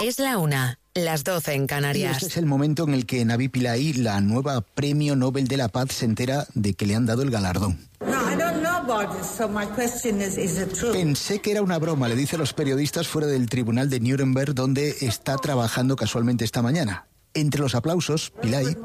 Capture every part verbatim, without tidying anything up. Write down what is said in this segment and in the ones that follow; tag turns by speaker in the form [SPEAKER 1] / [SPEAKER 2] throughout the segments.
[SPEAKER 1] Es la una, las doce en Canarias.
[SPEAKER 2] Y este es el momento en el que Navi Pillay, la nueva Premio Nobel de la Paz, se entera de que le han dado el galardón. Pensé que era una broma, le dice a los periodistas fuera del tribunal de Nuremberg, donde está trabajando casualmente esta mañana. Entre los aplausos, Pillay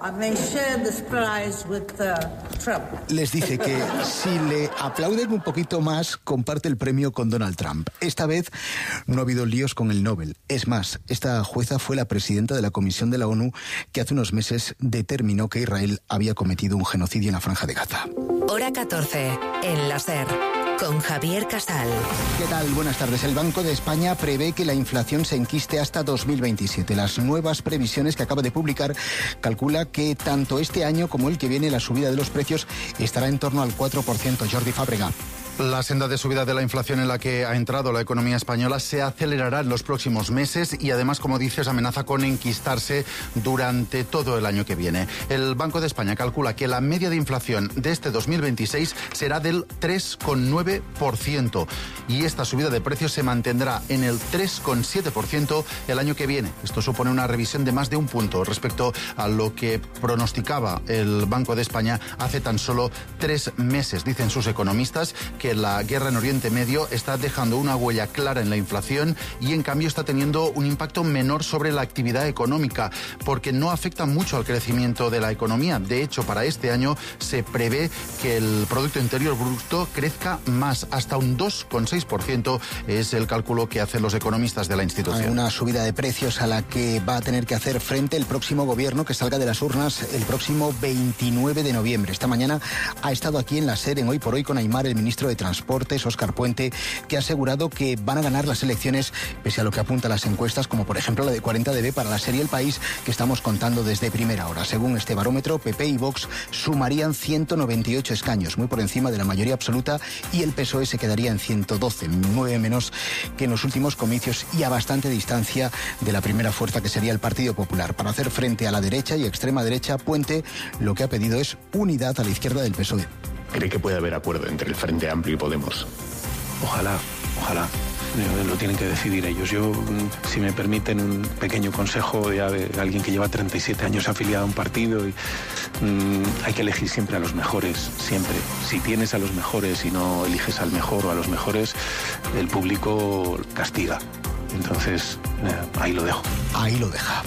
[SPEAKER 2] les dice que si le aplauden un poquito más, comparte el premio con Donald Trump. Esta vez no ha habido líos con el Nobel. Es más, esta jueza fue la presidenta de la Comisión de la ONU que hace unos meses determinó que Israel había cometido un genocidio en la Franja de Gaza.
[SPEAKER 1] Hora catorce, en la SER, con Javier Casal.
[SPEAKER 2] ¿Qué tal? Buenas tardes. El Banco de España prevé que la inflación se enquiste hasta dos mil veintisiete. Las nuevas previsiones que acaba de publicar calcula que tanto este año como el que viene la subida de los precios estará en torno al cuatro por ciento. Jordi Fábrega.
[SPEAKER 3] La senda de subida de la inflación en la que ha entrado la economía española se acelerará en los próximos meses y además, como dices, amenaza con enquistarse durante todo el año que viene. El Banco de España calcula que la media de inflación de este dos mil veintiséis será del tres coma nueve por ciento y esta subida de precios se mantendrá en el tres coma siete por ciento el año que viene. Esto supone una revisión de más de un punto respecto a lo que pronosticaba el Banco de España hace tan solo tres meses. Dicen sus economistas que la guerra en Oriente Medio está dejando una huella clara en la inflación y en cambio está teniendo un impacto menor sobre la actividad económica porque no afecta mucho al crecimiento de la economía. De hecho, para este año se prevé que el Producto Interior Bruto crezca más, hasta un dos coma seis por ciento es el cálculo que hacen los economistas de la institución.
[SPEAKER 2] Hay una subida de precios a la que va a tener que hacer frente el próximo gobierno que salga de las urnas el próximo veintinueve de noviembre. Esta mañana ha estado aquí en la SER, en Hoy por Hoy, con Aimar, el ministro de Transportes, Óscar Puente, que ha asegurado que van a ganar las elecciones pese a lo que apuntan las encuestas, como por ejemplo la de cuarenta D B para la serie El País, que estamos contando desde primera hora. Según este barómetro, P P y Vox sumarían ciento noventa y ocho escaños, muy por encima de la mayoría absoluta, y el P S O E se quedaría en ciento doce, nueve menos que en los últimos comicios y a bastante distancia de la primera fuerza, que sería el Partido Popular. Para hacer frente a la derecha y extrema derecha, Puente lo que ha pedido es unidad a la izquierda del P S O E.
[SPEAKER 4] ¿Cree que puede haber acuerdo entre el Frente Amplio y Podemos?
[SPEAKER 5] Ojalá, ojalá. Lo tienen que decidir ellos. Yo, si me permiten un pequeño consejo ya de alguien que lleva treinta y siete años afiliado a un partido, y, mmm, hay que elegir siempre a los mejores, siempre. Si tienes a los mejores y no eliges al mejor o a los mejores, el público castiga. Entonces, eh, ahí lo dejo.
[SPEAKER 2] Ahí lo deja.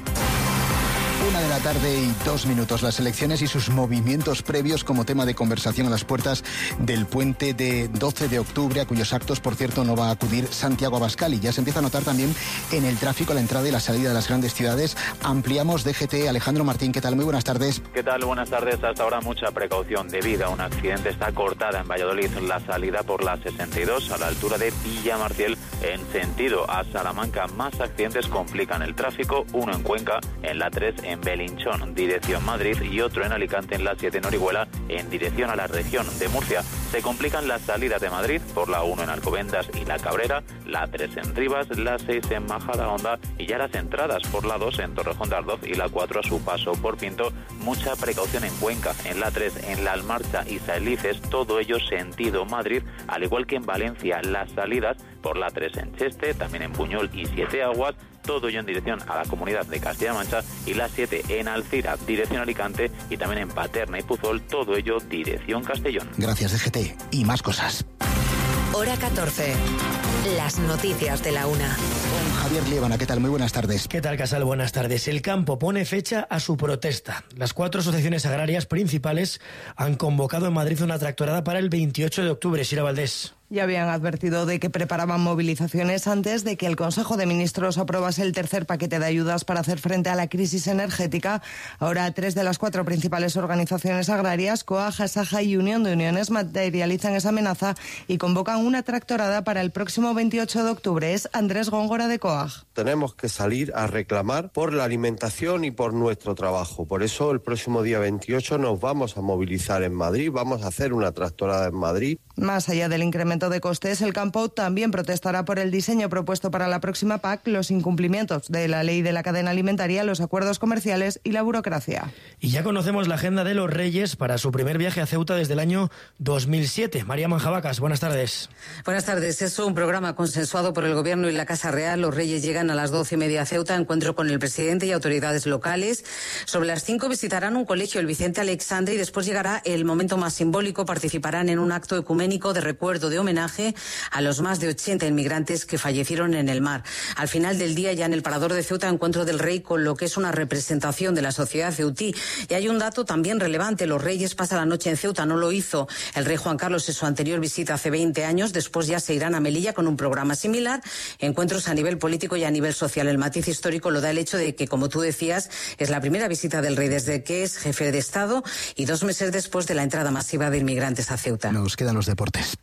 [SPEAKER 2] Una de la tarde y dos minutos. Las elecciones y sus movimientos previos como tema de conversación a las puertas del puente de doce de octubre, a cuyos actos, por cierto, no va a acudir Santiago Abascal. Y ya se empieza a notar también en el tráfico a la entrada y la salida de las grandes ciudades. Ampliamos D G T. Alejandro Martín, ¿qué tal? Muy buenas tardes.
[SPEAKER 6] ¿Qué tal? Buenas tardes. Hasta ahora mucha precaución debido a un accidente. Está cortada en Valladolid la salida por la sesenta y dos a la altura de Villamarciel en sentido a Salamanca. Más accidentes complican el tráfico. Uno en Cuenca, en la tres en Belinchón, dirección Madrid, y otro en Alicante, en la siete en Orihuela, en dirección a la región de Murcia. Se complican las salidas de Madrid por la uno en Alcobendas y La Cabrera, la tres en Rivas, la seis en Majadahonda y ya las entradas por la dos en Torrejón de Ardoz y la cuatro a su paso por Pinto. Mucha precaución en Cuenca, en la tres en La Almarcha y Saelices, todo ello sentido Madrid, al igual que en Valencia las salidas por la tres en Cheste, también en Buñol y Siete Aguas, todo ello en dirección a la Comunidad de Castilla-La Mancha, y la siete en Alcira, dirección Alicante, y también en Paterna y Puzol, todo ello dirección Castellón.
[SPEAKER 2] Gracias, D G T. Y más cosas.
[SPEAKER 1] Hora catorce. Las noticias de la una.
[SPEAKER 2] Con Javier Liébana, ¿qué tal? Muy buenas tardes.
[SPEAKER 7] ¿Qué tal, Casal? Buenas tardes. El campo pone fecha a su protesta. Las cuatro asociaciones agrarias principales han convocado en Madrid una tractorada para el veintiocho de octubre. Sira Valdés.
[SPEAKER 8] Ya habían advertido de que preparaban movilizaciones antes de que el Consejo de Ministros aprobase el tercer paquete de ayudas para hacer frente a la crisis energética. Ahora, tres de las cuatro principales organizaciones agrarias, COAG, ASAJA y Unión de Uniones, materializan esa amenaza y convocan una tractorada para el próximo veintiocho de octubre. Es Andrés Góngora, de COAG.
[SPEAKER 9] Tenemos que salir a reclamar por la alimentación y por nuestro trabajo. Por eso, el próximo día veintiocho nos vamos a movilizar en Madrid, vamos a hacer una tractorada en Madrid.
[SPEAKER 8] Más allá del incremento de costes, el campo también protestará por el diseño propuesto para la próxima P A C, los incumplimientos de la ley de la cadena alimentaria, los acuerdos comerciales y la burocracia.
[SPEAKER 7] Y ya conocemos la agenda de los Reyes para su primer viaje a Ceuta desde el año dos mil siete. María Manjabacas, buenas tardes.
[SPEAKER 10] Buenas tardes. Es un programa consensuado por el Gobierno y la Casa Real. Los Reyes llegan a las doce y media a Ceuta, encuentro con el presidente y autoridades locales. Sobre las cinco visitarán un colegio, el Vicente Alexandre, y después llegará el momento más simbólico. Participarán en un acto ecuménico de recuerdo, de homenaje a los más de ochenta inmigrantes que fallecieron en el mar. Al final del día, ya en el Parador de Ceuta, encuentro del Rey con lo que es una representación de la sociedad ceutí. Y hay un dato también relevante: los Reyes pasan la noche en Ceuta. No lo hizo el rey Juan Carlos en su anterior visita hace veinte años. Después ya se irán a Melilla con un programa similar. Encuentros a nivel político y a nivel social. El matiz histórico lo da el hecho de que, como tú decías, es la primera visita del Rey desde que es jefe de Estado y dos meses después de la entrada masiva de inmigrantes a Ceuta.
[SPEAKER 2] Nos quedan los deportes.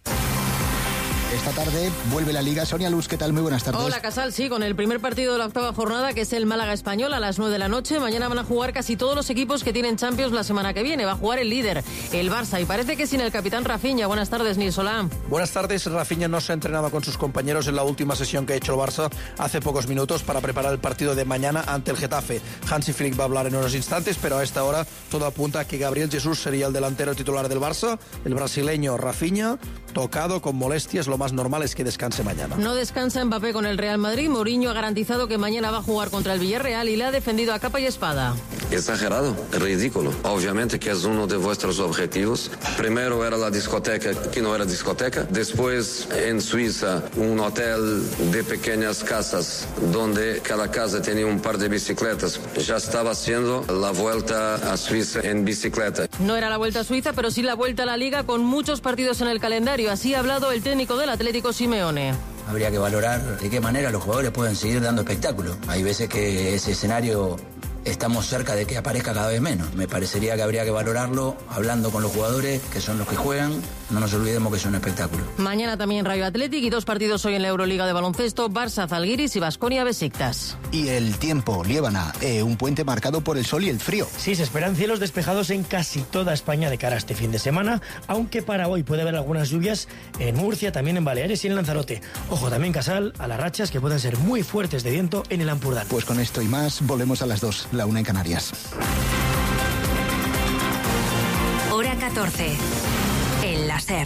[SPEAKER 2] Esta tarde vuelve la Liga. Sonia Luz, ¿qué tal? Muy buenas tardes.
[SPEAKER 11] Hola, Casal, sí, con el primer partido de la octava jornada, que es el Málaga Español, a las nueve de la noche. Mañana van a jugar casi todos los equipos que tienen Champions la semana que viene. Va a jugar el líder, el Barça, y parece que sin el capitán Rafinha. Buenas tardes, Nils Solá.
[SPEAKER 12] Buenas tardes. Rafinha no se ha entrenado con sus compañeros en la última sesión que ha hecho el Barça hace pocos minutos para preparar el partido de mañana ante el Getafe. Hansi Flick va a hablar en unos instantes, pero a esta hora todo apunta a que Gabriel Jesús sería el delantero titular del Barça. El brasileño Rafinha, tocado con molestias, lo más normal es que descanse mañana.
[SPEAKER 11] No descansa Mbappé con el Real Madrid. Mourinho ha garantizado que mañana va a jugar contra el Villarreal y le ha defendido a capa y espada.
[SPEAKER 13] Exagerado, ridículo. Obviamente que es uno de vuestros objetivos. Primero era la discoteca, que no era discoteca. Después, en Suiza, un hotel de pequeñas casas, donde cada casa tenía un par de bicicletas. Ya estaba haciendo la vuelta a Suiza en bicicleta.
[SPEAKER 11] No era la vuelta a Suiza, pero sí la vuelta a la Liga, con muchos partidos en el calendario. Así ha hablado el técnico del Atlético, Simeone.
[SPEAKER 14] Habría que valorar de qué manera los jugadores pueden seguir dando espectáculo. Hay veces que ese escenario estamos cerca de que aparezca cada vez menos. Me parecería que habría que valorarlo hablando con los jugadores, que son los que juegan. No nos olvidemos que es un espectáculo.
[SPEAKER 11] Mañana también Rayo Athletic y dos partidos hoy en la Euroliga de baloncesto: Barça Zalgiris y Baskonia Besiktas.
[SPEAKER 2] Y el tiempo, Liébana, eh, un puente marcado por el sol y el frío.
[SPEAKER 7] Sí, se esperan cielos despejados en casi toda España de cara a este fin de semana, aunque para hoy puede haber algunas lluvias en Murcia, también en Baleares y en Lanzarote. Ojo también, Casal, a las rachas que pueden ser muy fuertes de viento en el Ampurdán.
[SPEAKER 2] Pues con esto y más volvemos a las dos, la una en Canarias.
[SPEAKER 1] Hora catorce. En la SER.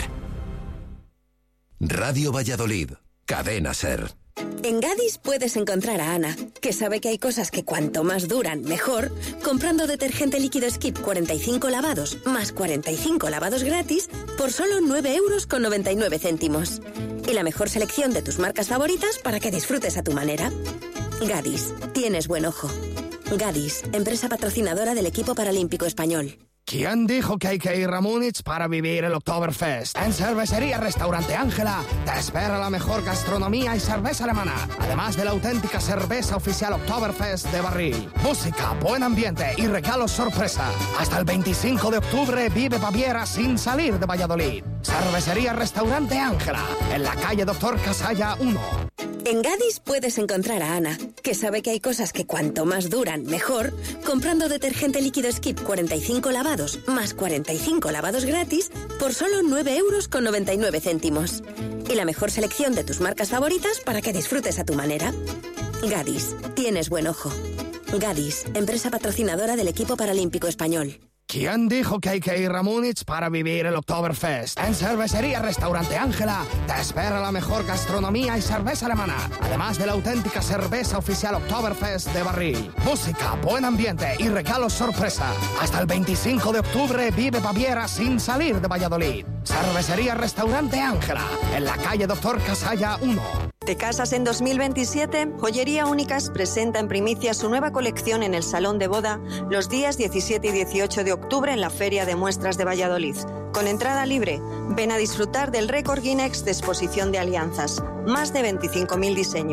[SPEAKER 15] Radio Valladolid. Cadena SER.
[SPEAKER 16] En Gadis puedes encontrar a Ana, que sabe que hay cosas que cuanto más duran, mejor, comprando detergente líquido Skip cuarenta y cinco lavados más cuarenta y cinco lavados gratis por solo nueve euros con noventa y nueve céntimos. Y la mejor selección de tus marcas favoritas para que disfrutes a tu manera. Gadis, tienes buen ojo. Gadis, empresa patrocinadora del equipo paralímpico español.
[SPEAKER 17] ¿Quién dijo que hay que ir a Múnich para vivir el Oktoberfest? En Cervecería Restaurante Ángela te espera la mejor gastronomía y cerveza alemana, además de la auténtica cerveza oficial Oktoberfest de barril. Música, buen ambiente y regalos sorpresa. Hasta el veinticinco de octubre vive Baviera sin salir de Valladolid. Cervecería Restaurante Ángela, en la calle Doctor Casalla uno.
[SPEAKER 16] En Gadis puedes encontrar a Ana, que sabe que hay cosas que cuanto más duran, mejor, comprando detergente líquido Skip cuarenta y cinco lavados más cuarenta y cinco lavados gratis por solo nueve euros con noventa y nueve céntimos. Y la mejor selección de tus marcas favoritas para que disfrutes a tu manera. Gadis, tienes buen ojo. Gadis, empresa patrocinadora del equipo paralímpico español.
[SPEAKER 17] ¿Quién dijo que hay que ir a Múnich para vivir el Oktoberfest? En Cervecería Restaurante Ángela te espera la mejor gastronomía y cerveza alemana, además de la auténtica cerveza oficial Oktoberfest de barril. Música, buen ambiente y regalos sorpresa. Hasta el veinticinco de octubre vive Baviera sin salir de Valladolid. Cervecería Restaurante Ángela, en la calle Doctor Casalla uno.
[SPEAKER 18] ¿Te casas en dos mil veintisiete? Joyería Únicas presenta en primicia su nueva colección en el Salón de Boda los días diecisiete y dieciocho de octubre en la Feria de Muestras de Valladolid. Con entrada libre, ven a disfrutar del récord Guinness de exposición de alianzas. Más de veinticinco mil diseños.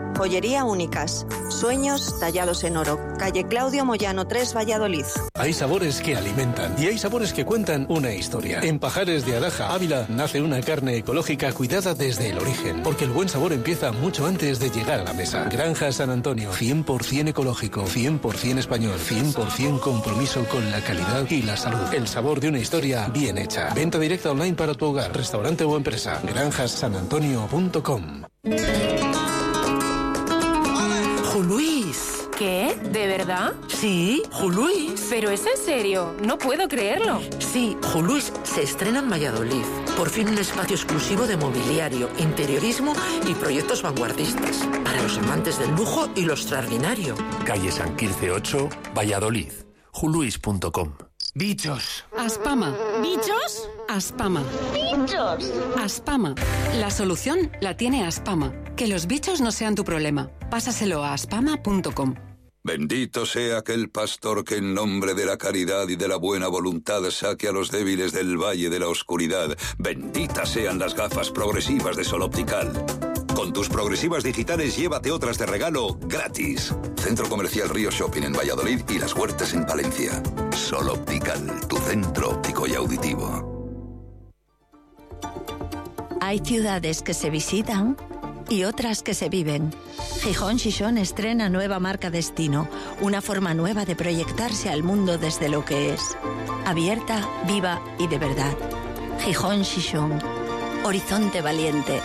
[SPEAKER 18] Joyería Únicas. Sueños tallados en oro. Calle Claudio Moyano tres, Valladolid.
[SPEAKER 19] Hay sabores que alimentan y hay sabores que cuentan una historia. En Pajares de Araja, Ávila, nace una carne ecológica cuidada desde el origen, porque el buen sabor empieza mucho antes de llegar a la mesa. Granja San Antonio, cien por ciento ecológico, cien por ciento español, cien por ciento compromiso con la calidad y la salud. El sabor de una historia bien hecha. Venta directa online para tu hogar, restaurante o empresa. granjas san antonio punto com.
[SPEAKER 20] Luis.
[SPEAKER 21] ¿Qué? ¿De verdad?
[SPEAKER 20] Sí, Juluis.
[SPEAKER 21] Pero es en serio, no puedo creerlo.
[SPEAKER 20] Sí, Juluis se estrena en Valladolid. Por fin un espacio exclusivo de mobiliario, interiorismo y proyectos vanguardistas. Para los amantes del lujo y lo extraordinario.
[SPEAKER 19] Calle San Quirce ocho, Valladolid. juluis punto com.
[SPEAKER 22] Bichos.
[SPEAKER 23] Aspama.
[SPEAKER 21] ¿Bichos?
[SPEAKER 23] Aspama.
[SPEAKER 21] ¡Bichos!
[SPEAKER 23] Aspama. La solución la tiene Aspama. Que los bichos no sean tu problema. Pásaselo a aspama punto com.
[SPEAKER 24] Bendito sea aquel pastor que en nombre de la caridad y de la buena voluntad saque a los débiles del valle de la oscuridad. Benditas sean las gafas progresivas de Sol Optical. Con tus progresivas digitales llévate otras de regalo gratis. Centro Comercial Río Shopping en Valladolid y Las Huertas en Palencia. Sol Optical, tu centro óptico y auditivo.
[SPEAKER 25] Hay ciudades que se visitan y otras que se viven. Gijón Xixón estrena nueva marca Destino, una forma nueva de proyectarse al mundo desde lo que es. Abierta, viva y de verdad. Gijón Xixón. Horizonte valiente.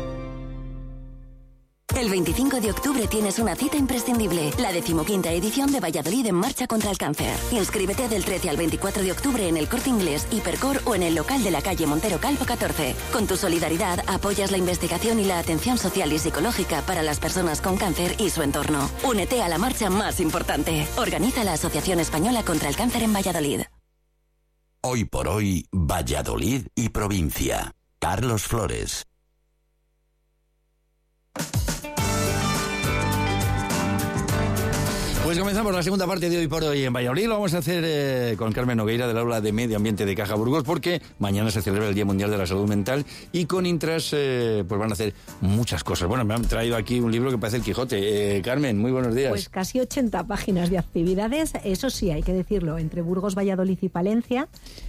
[SPEAKER 26] El veinticinco de octubre tienes una cita imprescindible, la decimoquinta edición de Valladolid en Marcha contra el Cáncer. Inscríbete del trece al veinticuatro de octubre en el Corte Inglés, Hipercor o en el local de la calle Montero Calvo catorce. Con tu solidaridad apoyas la investigación y la atención social y psicológica para las personas con cáncer y su entorno. Únete a la marcha más importante. Organiza la Asociación Española contra el Cáncer en Valladolid.
[SPEAKER 15] Hoy por hoy, Valladolid y provincia. Carlos Flores.
[SPEAKER 27] Pues comenzamos la segunda parte de Hoy por Hoy en Valladolid. Lo vamos a hacer eh, con Carmen Nogueira del Aula de Medio Ambiente de Caja Burgos, porque mañana se celebra el Día Mundial de la Salud Mental y con Intras eh, pues van a hacer muchas cosas. Bueno, me han traído aquí un libro que parece el Quijote. Eh, Carmen, muy buenos días.
[SPEAKER 28] Pues casi ochenta páginas de actividades, eso sí, hay que decirlo, entre Burgos, Valladolid y Palencia.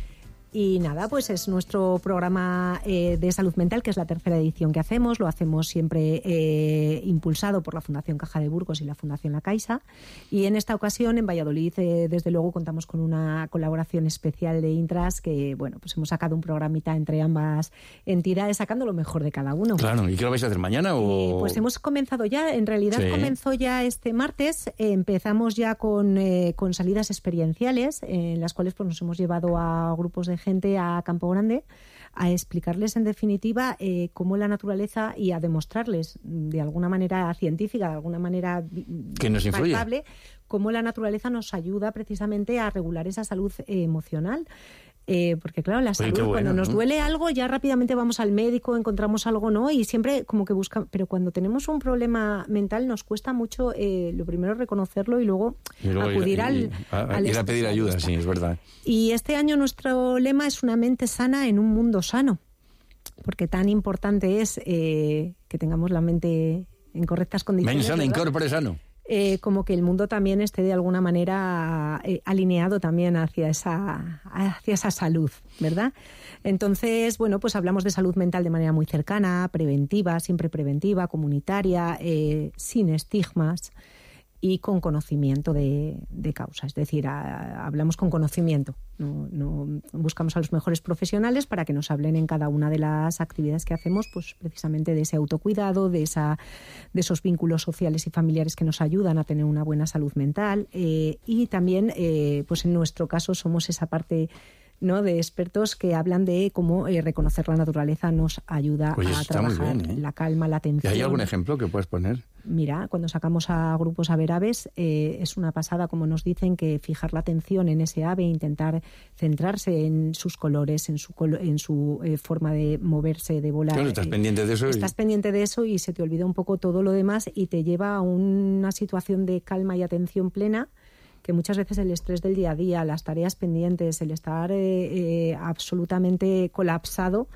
[SPEAKER 28] Y nada, pues es nuestro programa eh, de salud mental, que es la tercera edición que hacemos. Lo hacemos siempre eh, impulsado por la Fundación Caja de Burgos y la Fundación La Caixa. Y en esta ocasión, en Valladolid, eh, desde luego, contamos con una colaboración especial de Intras, que, bueno, pues hemos sacado un programita entre ambas entidades, sacando lo mejor de cada uno.
[SPEAKER 27] Claro, ¿y qué lo vais a hacer mañana? O...
[SPEAKER 28] Eh, pues hemos comenzado ya, en realidad sí. comenzó ya este martes. Eh, empezamos ya con, eh, con salidas experienciales, eh, en las cuales pues, nos hemos llevado a grupos de gente a Campo Grande a explicarles en definitiva eh, cómo la naturaleza y a demostrarles de alguna manera científica, de alguna manera
[SPEAKER 27] que nos influye,
[SPEAKER 28] palpable, cómo la naturaleza nos ayuda precisamente a regular esa salud eh, emocional. Eh, porque claro, la salud, Oye, bueno, cuando nos ¿no? duele algo, ya rápidamente vamos al médico, encontramos algo, ¿no? Y siempre como que buscamos, pero cuando tenemos un problema mental nos cuesta mucho, eh, lo primero reconocerlo y luego, y luego acudir ir,
[SPEAKER 27] al,
[SPEAKER 28] y,
[SPEAKER 27] a, al ir a pedir ayuda, sí, es verdad.
[SPEAKER 28] Y este año nuestro lema es una mente sana en un mundo sano, porque tan importante es eh, que tengamos la mente en correctas condiciones.
[SPEAKER 27] Mente sana, incorpore sano.
[SPEAKER 28] Eh, como que el mundo también esté de alguna manera eh, alineado también hacia esa, hacia esa salud, ¿verdad? Entonces, bueno, pues hablamos de salud mental de manera muy cercana, preventiva, siempre preventiva, comunitaria, eh, sin estigmas y con conocimiento de, de causa. Es decir, a, hablamos con conocimiento. No, no buscamos a los mejores profesionales para que nos hablen en cada una de las actividades que hacemos, pues precisamente de ese autocuidado, de esa, de esos vínculos sociales y familiares que nos ayudan a tener una buena salud mental. Eh, y también, eh, pues en nuestro caso, somos esa parte, ¿no?, de expertos que hablan de cómo eh, reconocer la naturaleza nos ayuda
[SPEAKER 27] Oye,
[SPEAKER 28] a trabajar
[SPEAKER 27] bien, ¿eh?
[SPEAKER 28] la calma, la atención.
[SPEAKER 27] ¿Y hay algún ejemplo que puedas poner?
[SPEAKER 28] Mira, cuando sacamos a grupos a ver aves, eh, es una pasada, como nos dicen, que fijar la atención en ese ave, intentar centrarse en sus colores, en su colo- en su eh, forma de moverse, de volar.
[SPEAKER 27] Claro, estás eh, pendiente de eso.
[SPEAKER 28] Estás y... pendiente de eso y se te olvida un poco todo lo demás y te lleva a una situación de calma y atención plena, que muchas veces el estrés del día a día, las tareas pendientes, el estar eh, eh, absolutamente colapsado,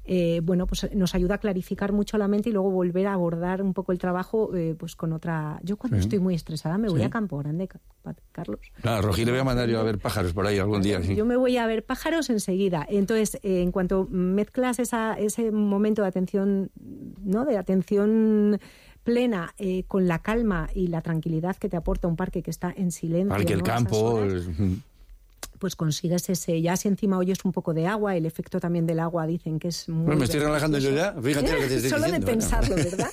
[SPEAKER 28] eh, bueno, pues nos ayuda a clarificar mucho la mente y luego volver a abordar un poco el trabajo eh, pues con otra... Yo cuando sí. estoy muy estresada me voy sí. a Campo Grande, Carlos.
[SPEAKER 27] Claro, Rogi le voy a mandar yo a ver pájaros por ahí algún día. Sí.
[SPEAKER 28] Yo me voy a ver pájaros enseguida. Entonces, eh, en cuanto mezclas esa, ese momento de atención, ¿no? De atención plena, eh, con la calma y la tranquilidad que te aporta un parque que está en silencio.
[SPEAKER 27] Al que el
[SPEAKER 28] ¿no?
[SPEAKER 27] campo...
[SPEAKER 28] Horas, pues consigues ese... Ya si encima oyes un poco de agua, el efecto también del agua dicen que es muy...
[SPEAKER 27] Bueno, me estoy relajando yo ya. Fíjate lo que te estoy
[SPEAKER 28] Solo
[SPEAKER 27] diciendo.
[SPEAKER 28] de pensarlo,
[SPEAKER 27] bueno.
[SPEAKER 28] ¿verdad?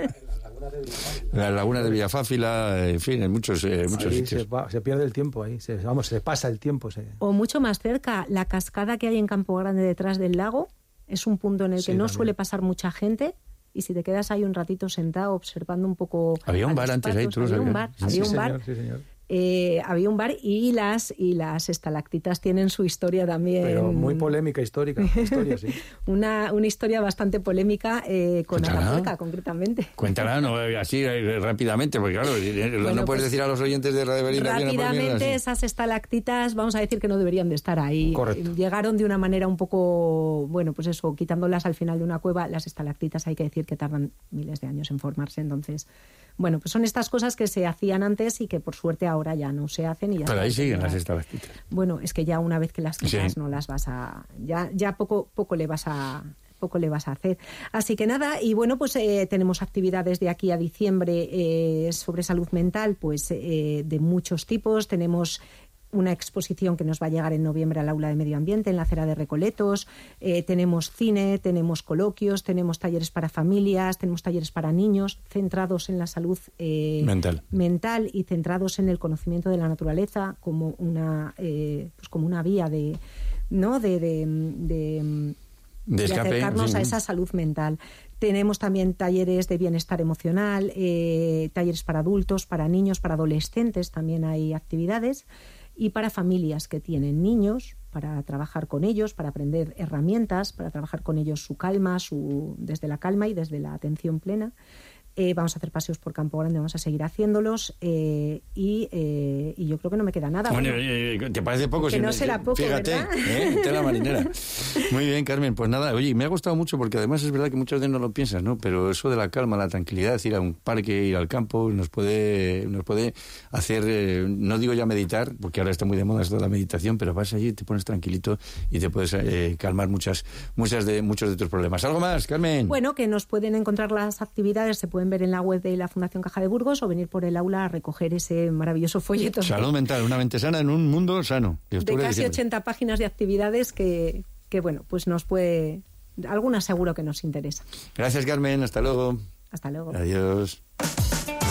[SPEAKER 27] La laguna de Villafáfila, en fin, en muchos, eh, muchos
[SPEAKER 3] ahí
[SPEAKER 27] sitios.
[SPEAKER 3] Se, va, se pierde el tiempo ahí, se, vamos, se pasa el tiempo. Se...
[SPEAKER 28] O mucho más cerca, la cascada que hay en Campo Grande detrás del lago, es un punto en el
[SPEAKER 3] sí,
[SPEAKER 28] que no
[SPEAKER 3] también.
[SPEAKER 28] suele pasar mucha gente. Y si te quedas ahí un ratito sentado observando un poco...
[SPEAKER 27] Había un bar antes ahí, tú lo
[SPEAKER 28] Había
[SPEAKER 27] sabías.
[SPEAKER 28] un bar,
[SPEAKER 27] Sí,
[SPEAKER 28] había
[SPEAKER 27] sí,
[SPEAKER 28] un bar.
[SPEAKER 3] Señor, sí, señor.
[SPEAKER 28] Eh, había un bar y las y las estalactitas tienen su historia también.
[SPEAKER 3] Pero muy polémica, histórica. Historia, sí.
[SPEAKER 28] una, una historia bastante polémica eh, con
[SPEAKER 27] Cuéntala.
[SPEAKER 28] Acapulco, concretamente.
[SPEAKER 27] Cuéntala, no, así eh, rápidamente, porque claro,
[SPEAKER 28] Bueno,
[SPEAKER 27] no puedes
[SPEAKER 28] pues,
[SPEAKER 27] decir a los oyentes de Radio Berlín...
[SPEAKER 28] Rápidamente, esas estalactitas, vamos a decir que no deberían de estar ahí.
[SPEAKER 3] Correcto.
[SPEAKER 28] Llegaron de una manera un poco, bueno, pues eso, quitándolas al final de una cueva. Las estalactitas hay que decir que tardan miles de años en formarse, entonces... Bueno, pues son estas cosas que se hacían antes y que por suerte ahora ya no se hacen. Y ya
[SPEAKER 27] Pero ahí siguen
[SPEAKER 28] las
[SPEAKER 27] las estalactitas.
[SPEAKER 28] Bueno, es que ya una vez que las quitas
[SPEAKER 27] Sí.
[SPEAKER 28] no las vas a... Ya, ya poco, poco le vas a... poco le vas a hacer. Así que nada, y bueno, pues eh, tenemos actividades de aquí a diciembre eh, sobre salud mental, pues eh, de muchos tipos. Tenemos una exposición que nos va a llegar en noviembre al Aula de Medio Ambiente en la Acera de Recoletos, eh, tenemos cine, tenemos coloquios, tenemos talleres para familias, tenemos talleres para niños centrados en la salud eh,
[SPEAKER 27] mental.
[SPEAKER 28] mental y centrados en el conocimiento de la naturaleza como una eh, pues como una vía de no de, de, de
[SPEAKER 27] De, escape,
[SPEAKER 28] de acercarnos
[SPEAKER 27] sí.
[SPEAKER 28] a esa salud mental. Tenemos también talleres de bienestar emocional, eh, talleres para adultos, para niños, para adolescentes, también hay actividades, y para familias que tienen niños, para trabajar con ellos, para aprender herramientas, para trabajar con ellos su calma, su, desde la calma y desde la atención plena. Eh, vamos a hacer paseos por Campo Grande, vamos a seguir haciéndolos eh, y, eh, y yo creo que no me queda nada.
[SPEAKER 27] Bueno,
[SPEAKER 28] Bueno,
[SPEAKER 27] eh, ¿te parece poco?
[SPEAKER 28] que
[SPEAKER 27] Si
[SPEAKER 28] no
[SPEAKER 27] me-
[SPEAKER 28] será poco,
[SPEAKER 27] Fíjate,
[SPEAKER 28] ¿verdad?
[SPEAKER 27] ¿eh? Tela marinera. Muy bien, Carmen. Pues nada, oye, me ha gustado mucho porque además es verdad que muchas veces no lo piensas, ¿no? Pero eso de la calma, la tranquilidad, ir a un parque, ir al campo, nos puede, nos puede hacer, eh, no digo ya meditar, porque ahora está muy de moda esto de la meditación, pero vas allí, te pones tranquilito y te puedes eh, calmar muchas, muchas de, muchos de tus problemas. ¿Algo más, Carmen?
[SPEAKER 28] Bueno, que nos pueden encontrar las actividades, se pueden ver en la web de la Fundación Caja de Burgos o venir por el aula a recoger ese maravilloso folleto.
[SPEAKER 27] Salud mental, una mente sana en un mundo sano.
[SPEAKER 28] De casi ochenta páginas de actividades que, que, bueno, pues nos puede... Algunas seguro que nos interesa.
[SPEAKER 27] Gracias, Carmen. Hasta luego.
[SPEAKER 28] Hasta luego.
[SPEAKER 27] Adiós.